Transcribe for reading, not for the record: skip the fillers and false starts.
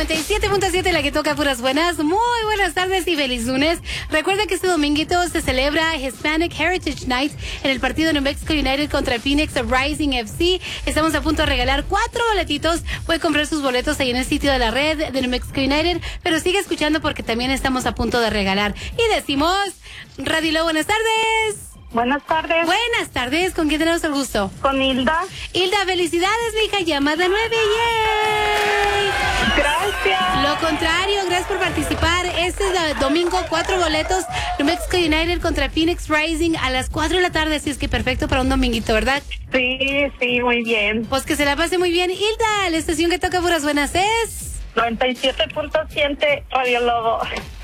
97.7, la que toca puras buenas. Muy buenas tardes y feliz lunes. Recuerda que este dominguito se celebra Hispanic Heritage Night en el partido New Mexico United contra Phoenix Rising FC. Estamos a punto de regalar 4 boletitos. Puede comprar sus boletos ahí en el sitio de la red de New Mexico United, pero sigue escuchando porque también estamos a punto de regalar. Y decimos, Radilo, buenas tardes. Buenas tardes. Buenas tardes, ¿con quién tenemos el gusto? Con Hilda. Hilda, felicidades, mija, llamada 9, ¡yay! Gracias. Lo contrario, gracias por participar. Este es domingo, 4 boletos, New Mexico United contra Phoenix Rising a las 4 de la tarde, así es que perfecto para un dominguito, ¿verdad? Sí, muy bien. Pues que se la pase muy bien. Hilda, la estación que toca puras buenas es... 97.7 Radio Lobo.